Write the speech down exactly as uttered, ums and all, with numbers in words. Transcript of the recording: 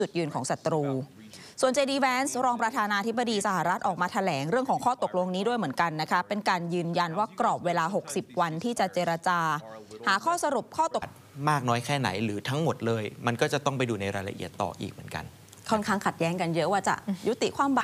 จุดยืนของศัตรูส่วน เจ ดี Vance รองประธานาธิบดีสหรัฐออกมาแถลงเรื่องของข้อตกลงนี้ด้วยเหมือนกันนะคะเป็นการยืนยันว่ากรอบเวลาหกสิบวันที่จะเจรจาหาข้อสรุปข้อตกมากน้อยแค่ไหนหรือทั้งหมดเลยมันก็จะต้องไปดูในรายละเอียดต่ออีกเหมือนกันค่อนข้างขัดแย้งกันเยอะว่าจะยุติความ